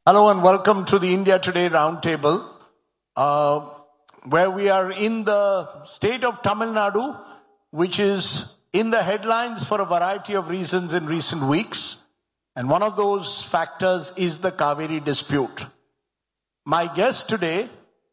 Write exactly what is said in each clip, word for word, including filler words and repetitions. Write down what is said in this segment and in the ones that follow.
Hello and welcome to the India Today Roundtable, uh, where we are in the state of Tamil Nadu, which is in the headlines for a variety of reasons in recent weeks. And one of those factors is the Kaveri dispute. My guest today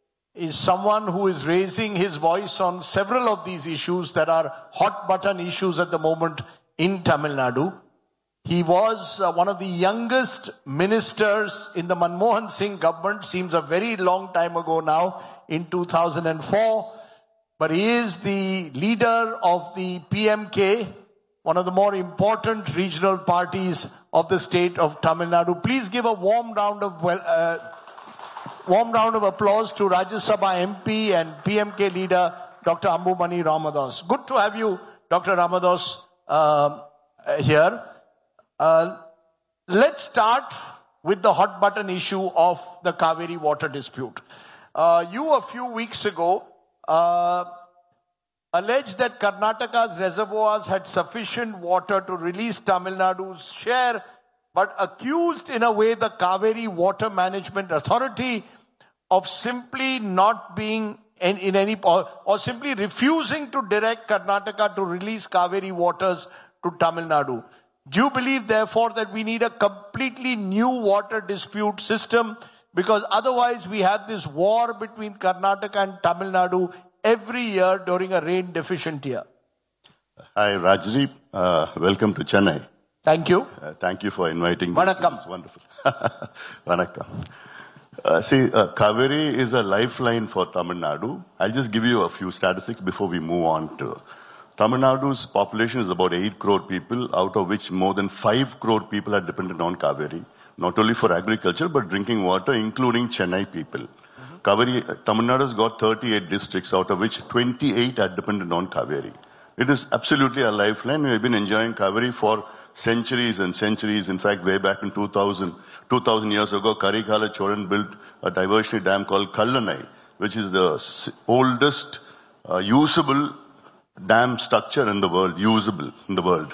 is someone who is raising his voice on several of these issues that are hot button issues at the moment in Tamil Nadu. He was uh, one of the youngest ministers in the Manmohan Singh government, seems a very long time ago now, in two thousand four. But he is the leader of the P M K, one of the more important regional parties of the state of Tamil Nadu. Please give a warm round of well, uh, warm round of applause to Rajya Sabha M P and P M K leader Doctor Ambumani Ramadoss. Good to have you, Doctor Ramadoss, uh, here. Uh, let's start with the hot button issue of the Kaveri water dispute. Uh, you a few weeks ago uh, alleged that Karnataka's reservoirs had sufficient water to release Tamil Nadu's share, but accused in a way the Kaveri Water Management Authority of simply not being in, in any, or, or simply refusing to direct Karnataka to release Kaveri waters to Tamil Nadu. Do you believe, therefore, that we need a completely new water dispute system? Because otherwise we have this war between Karnataka and Tamil Nadu every year during a rain-deficient year. Hi, Rajdeep. Uh, welcome to Chennai. Thank you. Uh, thank you for inviting me. Vanakkam. It's wonderful. Vanakkam. Uh, see, uh, Kaveri is a lifeline for Tamil Nadu. I'll just give you a few statistics before we move on to... Tamil Nadu's population is about eight crore people, out of which more than five crore people are dependent on Kaveri, not only for agriculture, but drinking water, including Chennai people. Mm-hmm. Kaveri, Tamil Nadu has got thirty-eight districts, out of which twenty-eight are dependent on Kaveri. It is absolutely a lifeline. We have been enjoying Kaveri for centuries and centuries. In fact, way back in two thousand, two thousand years ago, Karikala Choran built a diversionary dam called Kallanai, which is the oldest uh, usable dam structure in the world, usable in the world.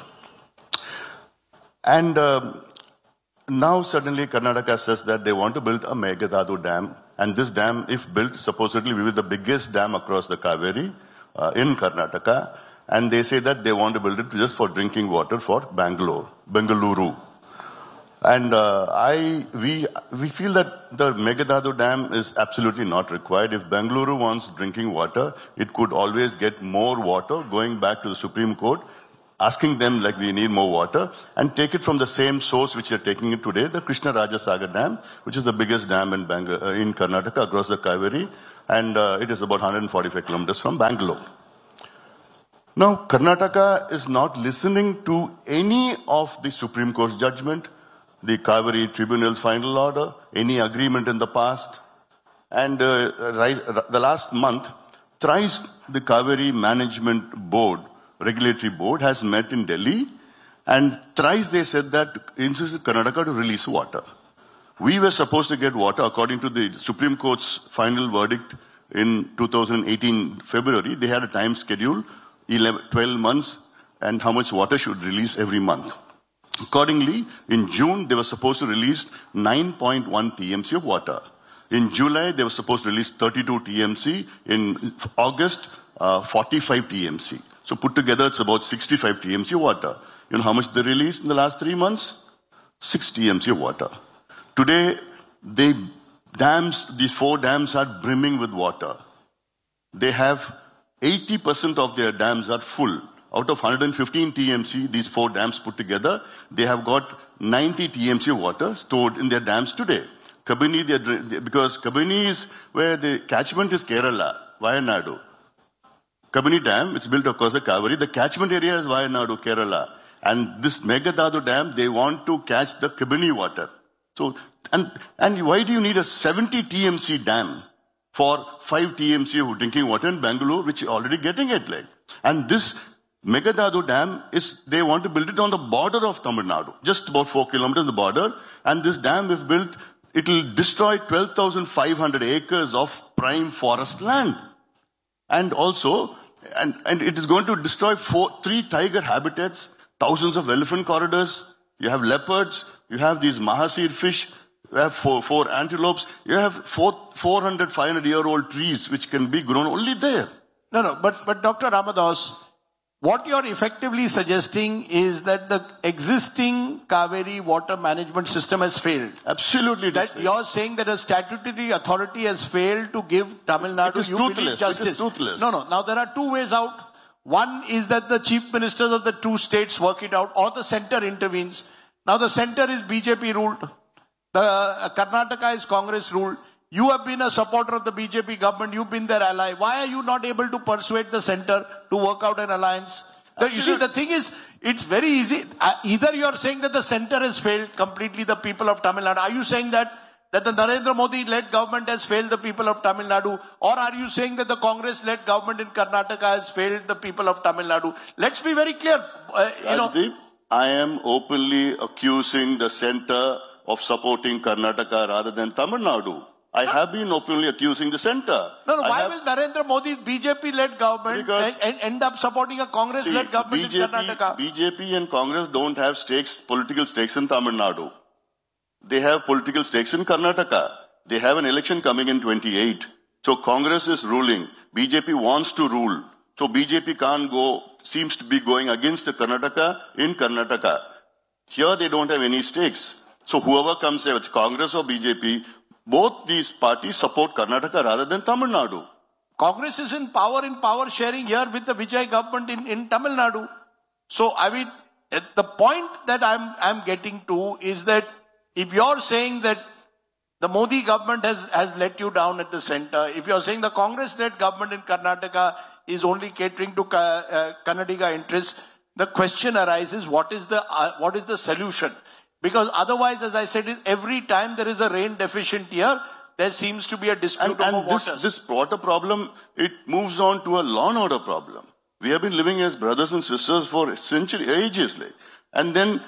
And uh, now suddenly Karnataka says that they want to build a Meghdadu dam. And this dam, if built, supposedly will be the biggest dam across the Kaveri uh, in Karnataka. And they say that they want to build it just for drinking water for Bangalore, Bengaluru. And uh, I, we, we feel that the Meghdadu Dam is absolutely not required. If Bengaluru wants drinking water, it could always get more water, going back to the Supreme Court, asking them like we need more water, and take it from the same source which they're taking it today, the Krishna Raja Sagar Dam, which is the biggest dam in, Bang uh, in Karnataka across the Kaveri, and uh, it is about one hundred forty-five kilometers from Bangalore. Now, Karnataka is not listening to any of the Supreme Court's judgment, the Kaveri Tribunal's final order, any agreement in the past. And uh, right, the last month, thrice the Kaveri Management Board, Regulatory Board, has met in Delhi, and thrice they said that insisted Karnataka to release water. We were supposed to get water according to the Supreme Court's final verdict in two thousand eighteen February. They had a time schedule, eleven, twelve months, and how much water should release every month. Accordingly, in June, they were supposed to release nine point one T M C of water. In July, they were supposed to release thirty-two T M C. In August, uh, forty-five T M C. So put together, it's about sixty-five T M C of water. You know how much they released in the last three months? six T M C of water. Today, they dams, these four dams are brimming with water. They have eighty percent of their dams are full. Out of one hundred fifteen T M C, these four dams put together, they have got ninety T M C of water stored in their dams today. Kabini, they, because Kabini is where the catchment is Kerala, Wayanadu. Kabini Dam, it's built across the Kaveri. The catchment area is Wayanadu, Kerala. And this Meghdadu Dam, they want to catch the Kabini water. So, and, and why do you need a seventy T M C dam for five T M C of drinking water in Bangalore, which you're already getting it like? And this Meghdadu Dam is, they want to build it on the border of Tamil Nadu, just about four kilometers on the border. And this dam, if built, it will destroy twelve thousand five hundred acres of prime forest land. And also, and, and it is going to destroy four, three tiger habitats, thousands of elephant corridors. You have leopards, you have these Mahasir fish, You have four, four antelopes. You have four, 400, five hundred year old trees which can be grown only there. No, no, but, but Doctor Ramadas, what you're effectively suggesting is that the existing Kaveri water management system has failed. Absolutely. That you're saying that a statutory authority has failed to give Tamil Nadu it is you toothless. believe justice. It is toothless. No, no. Now there are two ways out. One is that the chief ministers of the two states work it out, or the center intervenes. Now the center is B J P ruled. The uh, Karnataka is Congress ruled. You have been a supporter of the B J P government. You've been their ally. Why are you not able to persuade the center to work out an alliance? The, you see, the thing is, it's very easy. Uh, either you are saying that the center has failed completely the people of Tamil Nadu. Are you saying that, that the Narendra Modi-led government has failed the people of Tamil Nadu? Or are you saying that the Congress-led government in Karnataka has failed the people of Tamil Nadu? Let's be very clear. Uh, you know, Rajdeep, I am openly accusing the center of supporting Karnataka rather than Tamil Nadu. I have been openly accusing the center. No, no, I why have, will Narendra Modi's B J P-led government and, and end up supporting a Congress-led see, government B J P, in Karnataka? B J P and Congress don't have stakes, political stakes in Tamil Nadu. They have political stakes in Karnataka. They have an election coming in twenty-eight. So Congress is ruling. B J P wants to rule. So B J P can't go, seems to be going against the Karnataka in Karnataka. Here they don't have any stakes. So whoever comes there, it's Congress or B J P, both these parties support Karnataka rather than Tamil Nadu. Congress is in power in power sharing here with the Vijay government in, in Tamil Nadu. So, I mean, the point that I'm, I'm getting to is that if you're saying that the Modi government has, has let you down at the center, if you're saying the Congress-led government in Karnataka is only catering to uh, Kannadiga interests, the question arises, what is the, uh, what is the solution? Because otherwise, as I said, every time there is a rain deficient here, there seems to be a dispute and, over and this, waters. this water problem, it moves on to a law and order problem. We have been living as brothers and sisters for centuries, ages. Like. And then,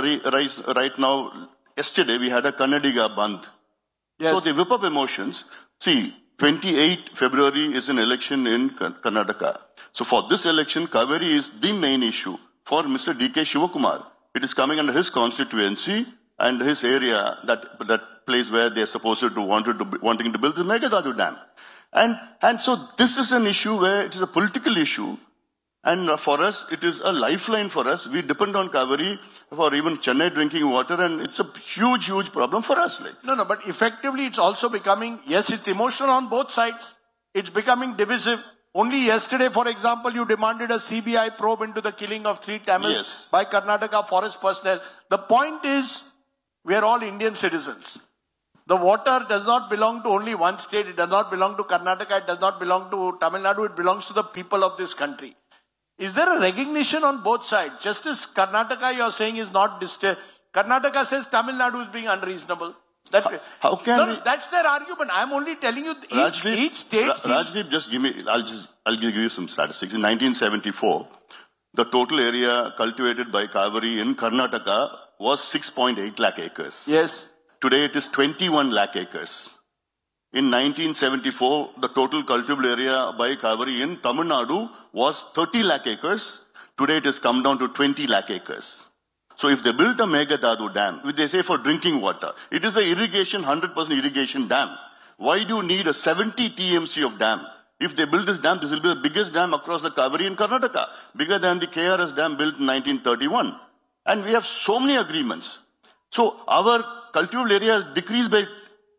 right now, yesterday we had a Kannadiga Bandh. Yes. So they whip up emotions. See, twenty-eighth February is an election in Karnataka. So for this election, Kaveri is the main issue for Mister D K Shivakumar. It is coming under his constituency and his area, that that place where they are supposed to wanted to wanting to build the Meghadathu Dam, and and so this is an issue where it is a political issue, and for us it is a lifeline for us. We depend on Kaveri for even Chennai drinking water, and it's a huge huge problem for us. Like no, no, but effectively it's also becoming yes, it's emotional on both sides. It's becoming divisive. Only yesterday, for example, you demanded a C B I probe into the killing of three Tamils yes. by Karnataka forest personnel. The point is, we are all Indian citizens. The water does not belong to only one state. It does not belong to Karnataka. It does not belong to Tamil Nadu. It belongs to the people of this country. Is there a recognition on both sides? Just as Karnataka, you are saying, is not distinct. Karnataka says Tamil Nadu is being unreasonable. That, how, how can no, we, no, that's their argument. I'm only telling you each, Rajdeep, each state... Ra seems, Rajdeep, just give me, I'll just, I'll give you some statistics. In nineteen seventy-four, the total area cultivated by Kaveri in Karnataka was six point eight lakh acres. Yes. Today it is twenty-one lakh acres. In nineteen seventy-four, the total cultivable area by Kaveri in Tamil Nadu was thirty lakh acres. Today it has come down to twenty lakh acres. So if they built a Meghadathu Dam, which they say for drinking water, it is a irrigation, one hundred percent irrigation dam. Why do you need a seventy T M C of dam? If they build this dam, this will be the biggest dam across the Kaveri in Karnataka, bigger than the K R S dam built in nineteen thirty-one. And we have so many agreements. So our cultivable area has decreased by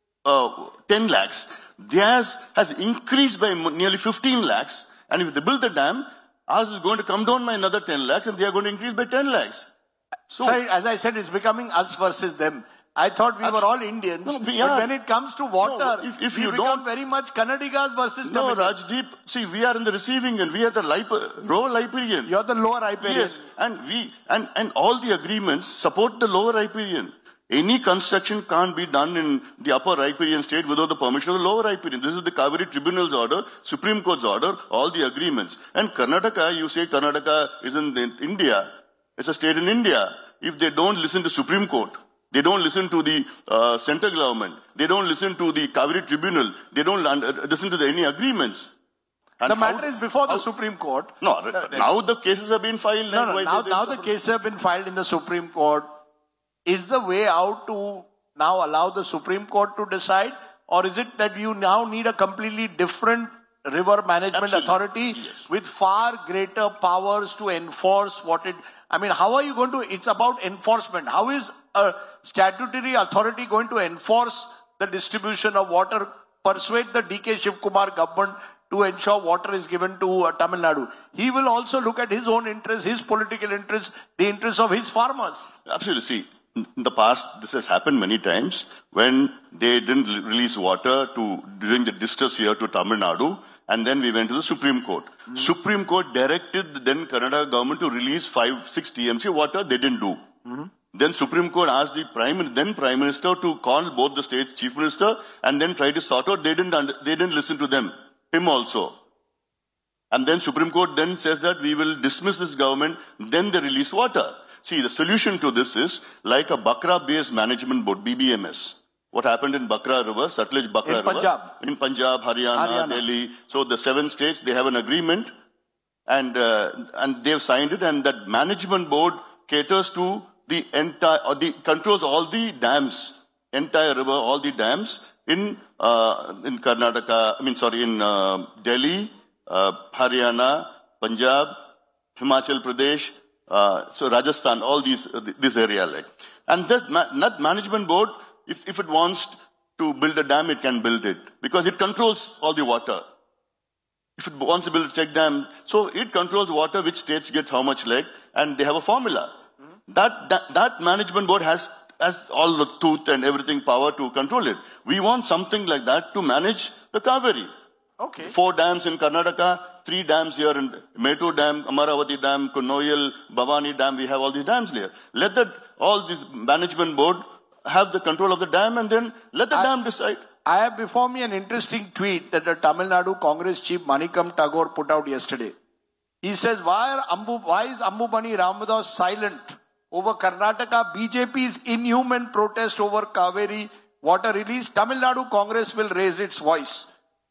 uh, ten lakhs. Theirs has increased by nearly fifteen lakhs. And if they build the dam, ours is going to come down by another ten lakhs and they are going to increase by ten lakhs. So, so, as I said, it's becoming us versus them. I thought we were all Indians, no, we but are. when it comes to water, no, if, if we you become don't, very much Kannadigas versus no, Tamils. Rajdeep, see, we are in the receiving end. We are the lower riparian. You're the lower riparian. Yes, and we and and all the agreements support the lower riparian. Any construction can't be done in the upper riparian state without the permission of the lower riparian. This is the Kaveri Tribunal's order, Supreme Court's order, all the agreements. And Karnataka, you say Karnataka is in India. It's a state in India. If they don't listen to Supreme Court, they don't listen to the uh, central government, they don't listen to the Kaveri Tribunal, they don't uh, listen to the, any agreements. And the matter how, is before the how, Supreme Court. No, uh, now the cases have been filed. No, no, now, now the cases have been filed in the Supreme Court. Is the way out to now allow the Supreme Court to decide? Or is it that you now need a completely different river management Absolutely. authority Yes. with far greater powers to enforce what it... I mean, how are you going to... It's about enforcement. How is a statutory authority going to enforce the distribution of water, persuade the D K Shiv Kumar government to ensure water is given to uh, Tamil Nadu? He will also look at his own interests, his political interests, the interests of his farmers. Absolutely. See, in the past, this has happened many times when they didn't release water to during the distress here to Tamil Nadu, and then we went to the Supreme Court. Mm-hmm. Supreme Court directed the then Karnataka government to release five, six T M C water. They didn't do. Mm-hmm. Then Supreme Court asked the Prime, then Prime Minister to call both the states Chief Minister and then try to sort out. They didn't, they didn't listen to them. Him also. And then Supreme Court then says that we will dismiss this government. Then they release water. See, the solution to this is like a Bakra-based management board, B B M S. What happened in Bakra River, Sutlej Bakra in River. Punjab. In Punjab, Haryana, Haryana, Delhi. So the seven states, they have an agreement and, uh, and they've signed it, and that management board caters to the entire, or the, controls all the dams, entire river, all the dams in, uh, in Karnataka, I mean, sorry, in, uh, Delhi, uh, Haryana, Punjab, Himachal Pradesh, uh, so Rajasthan, all these, uh, this area, like. And that, ma that management board, if, if it wants to build a dam, it can build it, because it controls all the water. If it wants to build a check dam, so it controls water, which states get how much leg, and they have a formula. Mm-hmm. That, that, that management board has, has all the tooth and everything power to control it. We want something like that to manage the Kaveri. Okay. Four dams in Karnataka, three dams here in Mettur Dam, Amaravati Dam, Kunnoyal, Bhavani Dam, we have all these dams here. Let that, all this management board have the control of the dam, and then let the I, dam decide. I have before me an interesting tweet that the Tamil Nadu Congress chief Manikam Tagore put out yesterday. He says, why, are Ambu, why is Ambubani Ramadas silent over Karnataka B J P's inhuman protest over Kaveri water release? Tamil Nadu Congress will raise its voice.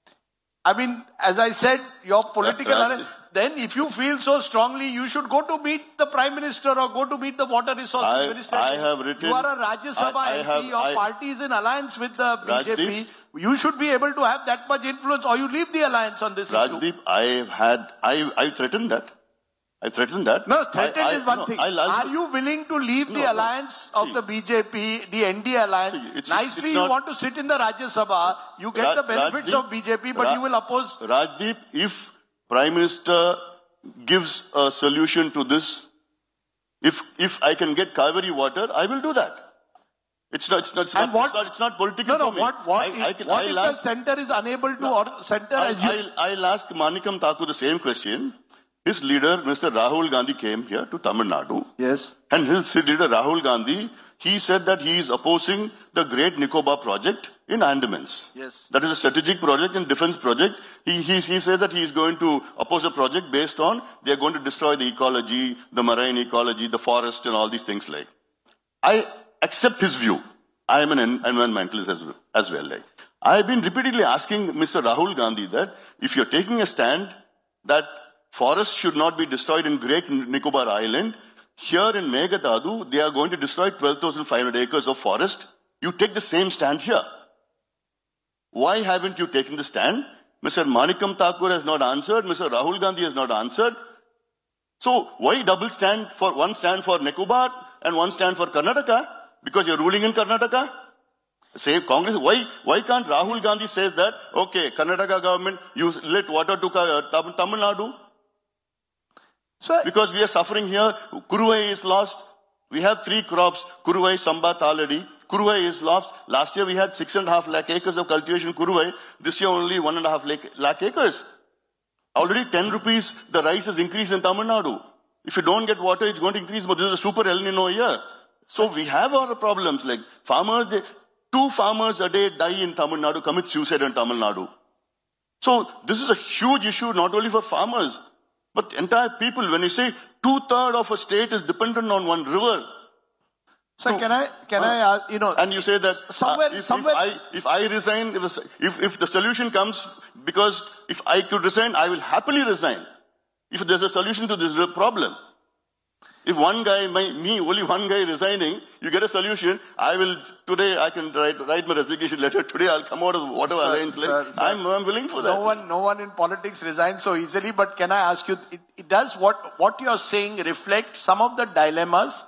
I mean, as I said, your political... Then if you feel so strongly, you should go to meet the Prime Minister or go to meet the Water Resources I, Minister. I have written... You are a Rajya Sabha I, I M P, have, your I, party is in alliance with the Rajdeep, B J P. You should be able to have that much influence, or you leave the alliance on this Rajdeep, issue. I have had... I, I threatened that. I threatened that. No, threatened I, I, is one no, thing. I'll, I'll, are you willing to leave no, the alliance no. of See, the B J P, the N D A alliance? See, it's, Nicely, it's you not, want to sit in the Rajya Sabha, you get Raj, the benefits Rajdeep, of B J P, but Raj, you will oppose... Rajdeep, if Prime Minister gives a solution to this, if if I can get Kaveri water, I will do that. It's not, it's not, it's not, what, it's not, it's not political no, no, for me. What, what I, if, I can, what I'll if ask, the centre is unable to, no, or centre I, as you... I'll, I'll ask Manikam Thakur the same question. His leader, Mister Rahul Gandhi, came here to Tamil Nadu. Yes. And his leader, Rahul Gandhi, he said that he is opposing the Great Nicobar project in Andamans. Yes. That is a strategic project and defense project. He, he, he says that he is going to oppose a project based on they are going to destroy the ecology, the marine ecology, the forest and all these things like. I accept his view. I am an environmentalist as, as well. Like. I have been repeatedly asking Mister Rahul Gandhi that if you're taking a stand that forests should not be destroyed in Great Nicobar Island, here in Meghatadu, they are going to destroy twelve thousand five hundred acres of forest. You take the same stand here. Why haven't you taken the stand? Mister Manikam Thakur has not answered. Mister Rahul Gandhi has not answered. So why double stand for one stand for Nicobar and one stand for Karnataka? Because you're ruling in Karnataka? Say Congress, why, why can't Rahul Gandhi say that, okay, Karnataka government, you let water to Tamil Nadu? Sir, because we are suffering here. Kuruvai is lost. We have three crops. Kuruvai, Samba, Taladi. Kuruvai is lost. Last year we had six and a half lakh acres of cultivation Kuruvai. This year only one and a half lakh, lakh acres. Already ten rupees, the rice has increased in Tamil Nadu. If you don't get water, it's going to increase, but this is a super El Nino year. So we have our problems like farmers, they, two farmers a day die in Tamil Nadu, commit suicide in Tamil Nadu. So this is a huge issue not only for farmers, but entire people. When you say two-thirds of a state is dependent on one river. So, so can I, can uh, I, uh, you know... And you say that somewhere, uh, if, somewhere, if, I, if I resign, if, if, if the solution comes, because if I could resign, I will happily resign. If there's a solution to this problem. if one guy, my, me, only one guy resigning, you get a solution. I will, today I can write, write my resignation letter. Today I'll come out of whatever Sir, alliance. sir, like, sir. I'm, I'm willing for that. No one, no one in politics resigns so easily, but can I ask you, it, it does what, what you're saying reflect some of the dilemmas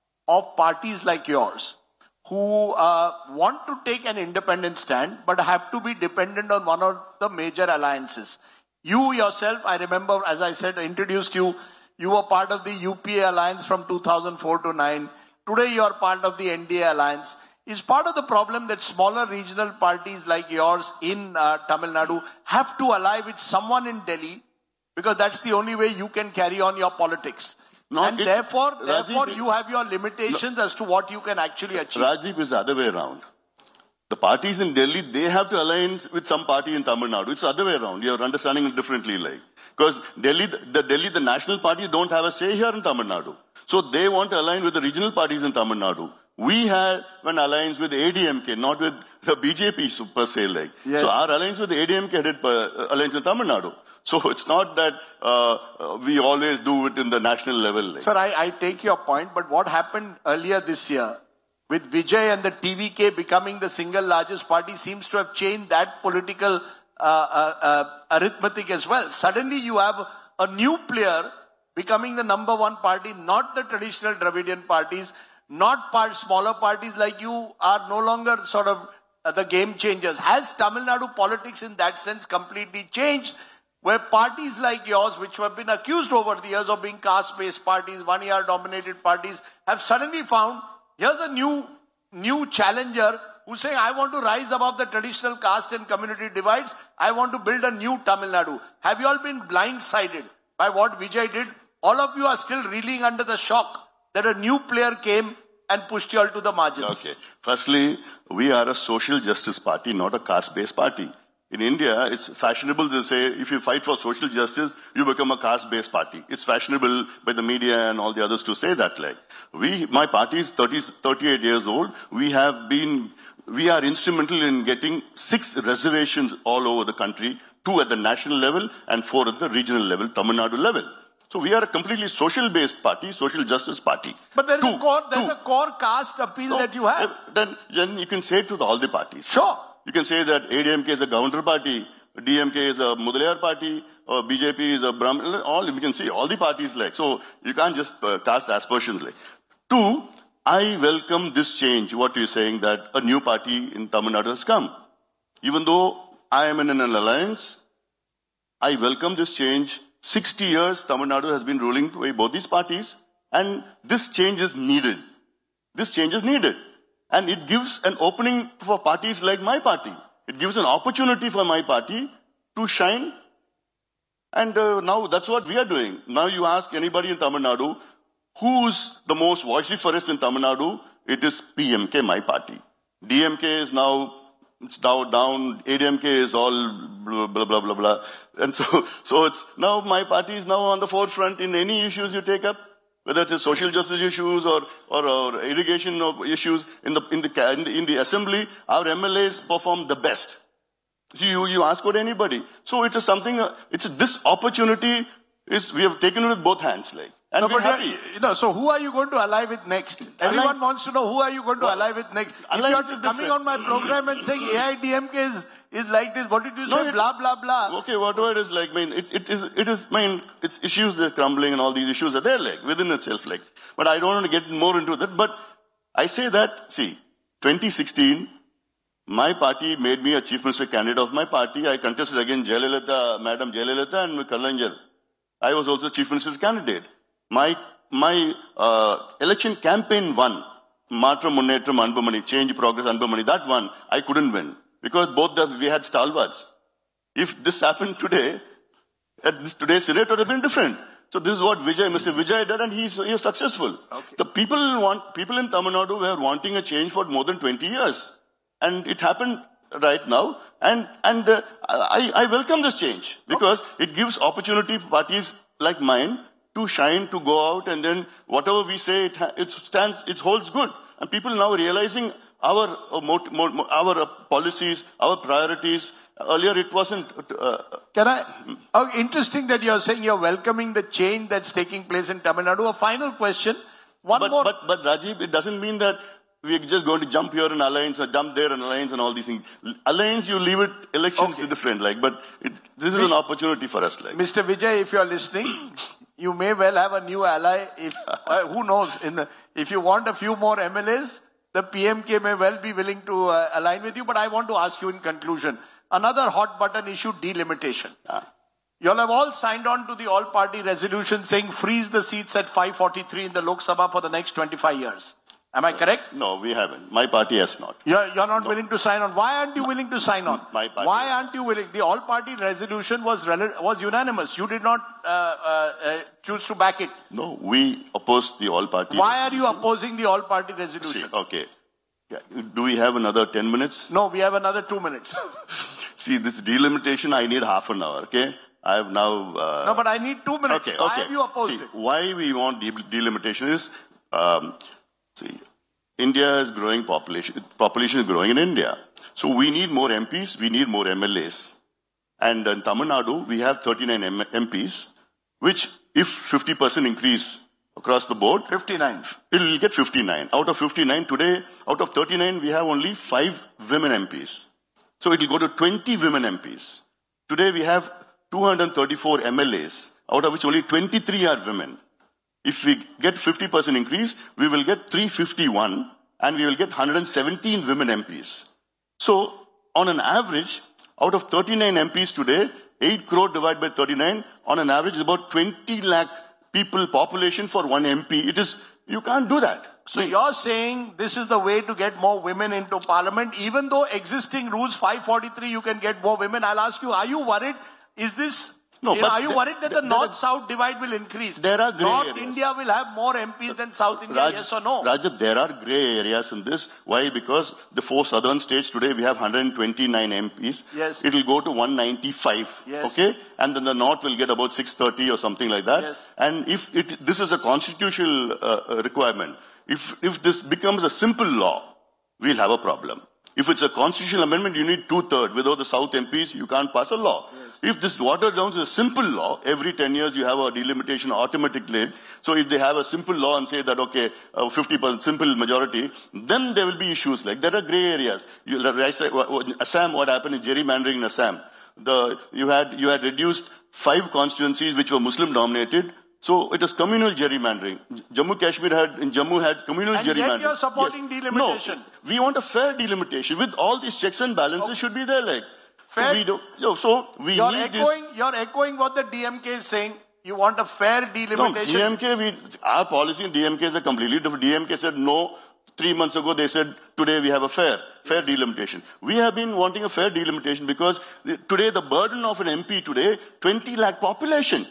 of parties like yours, who uh, want to take an independent stand, but have to be dependent on one of the major alliances. You yourself, I remember, as I said, introduced you, you were part of the U P A alliance from two thousand four to nine. Today you are part of the N D A alliance. Is part of the problem that smaller regional parties like yours in uh, Tamil Nadu have to ally with someone in Delhi, because that's the only way you can carry on your politics. Not and it, therefore, Rajiv, therefore it, you have your limitations no, as to what you can actually achieve. Rajiv is the other way around. The parties in Delhi, they have to align with some party in Tamil Nadu. It's the other way around. You're understanding it differently, like. Because Delhi, the Delhi, the national party don't have a say here in Tamil Nadu. So they want to align with the regional parties in Tamil Nadu. We have an alliance with A D M K, not with the B J P per se, like. Yes. So our alliance with the A D M K headed uh, alliance in Tamil Nadu. So it's not that uh, we always do it in the national level. Like. Sir, I, I take your point, but what happened earlier this year with Vijay and the T V K becoming the single largest party seems to have changed that political uh, uh, uh, arithmetic as well. Suddenly you have a new player becoming the number one party, not the traditional Dravidian parties, not part smaller parties like you are no longer sort of uh, the game changers. Has Tamil Nadu politics in that sense completely changed, where parties like yours, which have been accused over the years of being caste-based parties, one-year dominated parties, have suddenly found, here's a new, new challenger who's saying, I want to rise above the traditional caste and community divides. I want to build a new Tamil Nadu. Have you all been blindsided by what Vijay did? All of you are still reeling under the shock that a new player came and pushed you all to the margins. Okay. Firstly, we are a social justice party, not a caste-based party. In India, it's fashionable to say, if you fight for social justice, you become a caste-based party. It's fashionable by the media and all the others to say that. Like, we, my party is thirty, thirty-eight years old. We have been, we are instrumental in getting six reservations all over the country, two at the national level and four at the regional level, Tamil Nadu level. So we are a completely social-based party, social justice party. But there's, two, a, core, there's two. a core caste appeal so, that you have. Then, then you can say it to all the parties. Sure. You can say that A D M K is a Governor party, D M K is a Mudaliar party, or B J P is a Brahmin, all, you can see all the parties like. So you can't just uh, cast aspersions like. Two, I welcome this change, what you're saying, that a new party in Tamil Nadu has come. Even though I am in an alliance, I welcome this change. sixty years Tamil Nadu has been ruling by both these parties, and this change is needed. This change is needed. And it gives an opening for parties like my party. It gives an opportunity for my party to shine. And uh, now that's what we are doing. Now you ask anybody in Tamil Nadu, who's the most vociferous in Tamil Nadu? It is P M K, my party. D M K is now, it's now down. A D M K is all blah, blah, blah, blah, blah. And so, so it's now my party is now on the forefront in any issues you take up. Whether it is social justice issues or, or, or irrigation issues in the, in the, in the, in the assembly, our M L As perform the best. You, you ask what anybody. So it is something, uh, it's this opportunity is, we have taken it with both hands, like. And no, we're but happy. You know, so who are you going to ally with next? Everyone wants to know who are you going to ally with next. If you're coming different. on my program and saying A I D M K is, is like this, what did you no, say? It, blah, blah, blah. Okay, whatever it is like, I mean, it, it is, it is, I mean, it's issues that are crumbling and all these issues are there, like, within itself, like. But I don't want to get more into that. But I say that, see, twenty sixteen, my party made me a chief minister candidate of my party. I contested against Jayalalitha, Madam Jayalalitha and Kallanjar. I was also chief minister's candidate. My, my, uh, election campaign won. Matram Munnetram Anbumani, Change Progress Anbumani, that one, I couldn't win. Because both the, we had stalwarts. If this happened today, at this today's Senate would have been different. So this is what Vijay, Mister Vijay did, and he's, he's successful. Okay. The people want, people in Tamil Nadu were wanting a change for more than twenty years. And it happened right now. And, and uh, I, I welcome this change because okay. it gives opportunity for parties like mine to shine, to go out, and then whatever we say, it, it stands, it holds good. And people now realizing our, uh, mot- mo- our uh, policies, our priorities. Earlier it wasn't. Uh, Can I? Oh, interesting that you're saying you're welcoming the change that's taking place in Tamil Nadu. A final question. One but, more. But, but Rajiv, it doesn't mean that we're just going to jump here in alliance or jump there in alliance and all these things. Alliance, you leave it, elections Okay. is different. Like, but it, this is an opportunity for us. Like, Mister Vijay, if you're listening, you may well have a new ally. If, uh, who knows? In the, if you want a few more M L As, the P M K may well be willing to uh, align with you. But I want to ask you in conclusion, another hot button issue, delimitation. Ah. You all have all signed on to the all-party resolution saying freeze the seats at five forty-three in the Lok Sabha for the next twenty-five years. Am I correct? No, we haven't. My party has not. You're, you're not no. willing to sign on. Why aren't you willing to sign on? My party. Why aren't you willing? The all-party resolution was was unanimous. You did not uh, uh, uh, choose to back it. No, we opposed the all-party. Why are you opposing the all-party resolution? See, okay. Do we have another ten minutes? No, we have another two minutes. See, this delimitation, I need half an hour, okay? I have now... Uh, no, but I need two minutes. Okay, why okay. have you opposed see, it? Why we want de delimitation is... Um, see, India is growing population. Population is growing in India. So we need more M Ps, we need more M L As. And in Tamil Nadu, we have thirty-nine M Ps, which if fifty percent increase across the board... fifty-nine. It will get fifty-nine. Out of fifty-nine, today, out of thirty-nine, we have only five women M Ps. So it will go to twenty women M Ps. Today we have two hundred thirty-four M L As, out of which only twenty-three are women. If we get fifty percent increase, we will get three hundred fifty-one and we will get one hundred seventeen women M Ps. So, on an average, out of thirty-nine M Ps today, eight crore divided by thirty-nine, on an average is about twenty lakh people population for one M P. It is, you can't do that. So you're saying this is the way to get more women into parliament, even though existing rules five forty-three, you can get more women. I'll ask you, are you worried? Is this... No, you but know, are you there, worried that the there, north-south divide will increase? There are grey North areas. India will have more M Ps than South India, Raj, yes or no? Rajat, there are grey areas in this. Why? Because the four southern states today, we have one hundred twenty-nine M Ps. Yes. It will go to one ninety-five. Yes. Okay? And then the north will get about six thirty or something like that. Yes. And if it, this is a constitutional uh, requirement, if, if this becomes a simple law, we'll have a problem. If it's a constitutional amendment, you need two-thirds. Without the South M Ps, you can't pass a law. Yes. If this watered down to a simple law, every ten years you have a delimitation automatically. So if they have a simple law and say that, okay, uh, fifty percent simple majority, then there will be issues like, there are grey areas. You, Assam, what happened in gerrymandering in Assam? The, you had, you had reduced five constituencies which were Muslim dominated. So it was communal gerrymandering. Jammu Kashmir had, in Jammu had communal and gerrymandering. And yet you're supporting yes. delimitation. No, we want a fair delimitation. With all these checks and balances okay. should be there like. Fair. So we, do, you know, so we you're need echoing, this. You're echoing what the D M K is saying. You want a fair delimitation. No, D M K, we, our policy in D M K is a completely different. D M K said no. Three months ago they said today we have a fair, fair delimitation. We have been wanting a fair delimitation because today the burden of an M P today, twenty lakh population.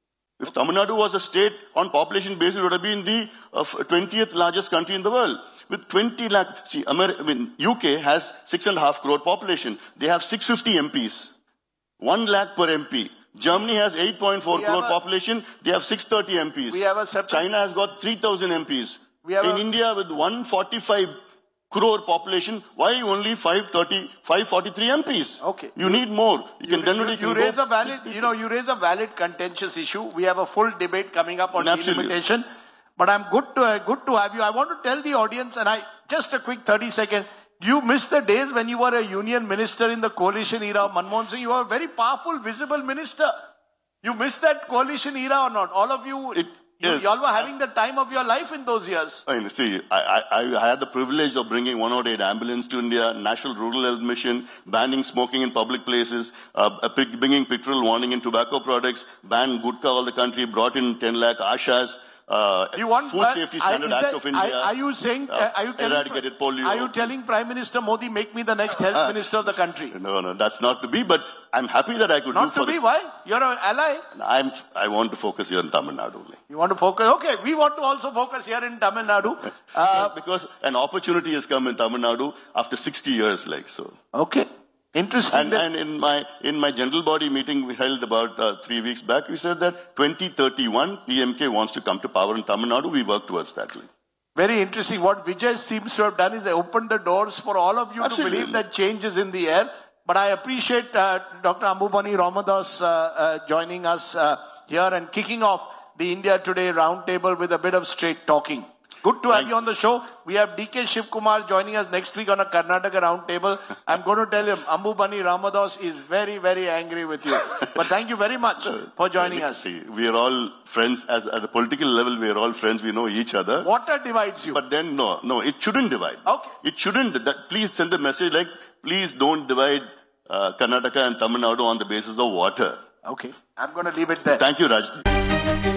If Tamil Nadu was a state on population basis, it would have been the uh, twentieth largest country in the world. With twenty lakh, see, Ameri I mean, U K has six and a half crore population. They have six hundred fifty M Ps. One lakh per M P. Germany has eight point four crore a, population. They have six hundred thirty M Ps. We have a separate, China has got three thousand M Ps. We have in a, India with one hundred forty-five crore population, why only five thirty, five forty-three M Ps? Okay. You need more. You, you can you, you, you raise go. a valid, you know, you raise a valid contentious issue. We have a full debate coming up on delimitation. But I'm good to, uh, good to have you. I want to tell the audience, and I, just a quick thirty second, you miss the days when you were a union minister in the coalition era of Manmohan Singh. You were a very powerful, visible minister. You miss that coalition era or not? All of you, it, you, yes. you all were having the time of your life in those years. I mean, see, I, I, I had the privilege of bringing one oh eight ambulance to India, National Rural Health Mission, banning smoking in public places, uh, bringing petrol warning in tobacco products, banned Gudka all the country, brought in ten lakh ashas. Uh, you want, Food Safety Standard Act that, of India. Are, are you saying, uh, are you telling, eradicated polio. Are you telling Prime Minister Modi, make me the next health uh, minister of the country? No, no, that's not to be, but I'm happy that I could not do for Not to be, the, why? You're an ally. I'm, I want to focus here in Tamil Nadu only. You want to focus? Okay, we want to also focus here in Tamil Nadu. Uh, because an opportunity has come in Tamil Nadu after sixty years, like so. Okay. Interesting. And, and in my in my general body meeting we held about uh, three weeks back, we said that twenty thirty-one P M K wants to come to power in Tamil Nadu. We work towards that. very interesting. What Vijay seems to have done is opened the doors for all of you Absolutely. to believe that change is in the air. But I appreciate uh, Doctor Ambubani Ramadas uh, uh, joining us uh, here and kicking off the India Today roundtable with a bit of straight talking. Good to have you on the show. We have D K Shivkumar joining us next week on a Karnataka roundtable. I'm going to tell him Ambubani Ramadas is very, very angry with you. But thank you very much for joining us. See, we are all friends. As, at the political level, we are all friends. We know each other. Water divides you. But then, no, no, it shouldn't divide. Okay. It shouldn't. That, please send the message like, please don't divide uh, Karnataka and Tamil Nadu on the basis of water. Okay. I'm going to leave it there. Thank you, Raj.